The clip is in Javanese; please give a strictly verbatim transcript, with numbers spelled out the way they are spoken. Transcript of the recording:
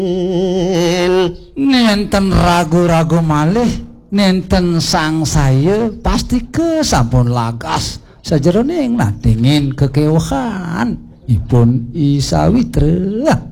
Nenten ragu-ragu malih nenten sangsaya pasti kesampun lagas sajeroning nadingin kekewahan ipun Isawitra.